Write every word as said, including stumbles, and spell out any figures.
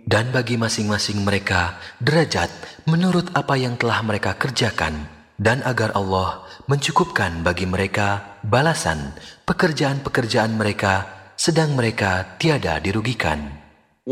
Dan bagi masing-masing mereka derajat menurut apa yang telah mereka kerjakan, dan agar Allah mencukupkan bagi mereka balasan pekerjaan-pekerjaan mereka, sedang mereka tiada dirugikan.